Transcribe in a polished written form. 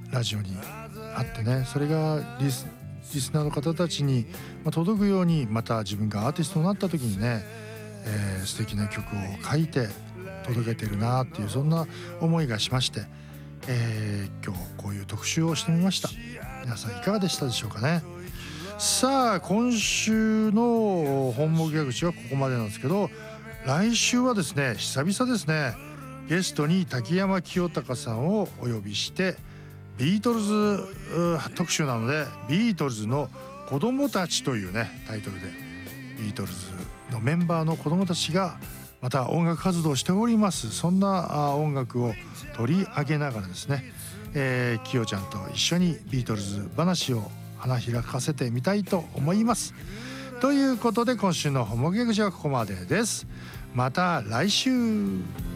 ラジオにあってね、それがリスナーの方たちに届くように、また自分がアーティストになった時にね、素敵な曲を書いて届けてるなっていう、そんな思いがしまして、今日こういう特集をしてみました。皆さんいかがでしたでしょうかね。さあ、今週の本望ギャグチはここまでなんですけど、来週はですね、久々ですね、ゲストに滝山清隆さんをお呼びしてビートルズ特集なので、ビートルズの子供たちというねタイトルで、ビートルズのメンバーの子供たちがまた音楽活動をしております。そんな音楽を取り上げながらですね、きよちゃんと一緒にビートルズ話を花開かせてみたいと思います。ということで、今週のホモゲグジはここまでです。また来週。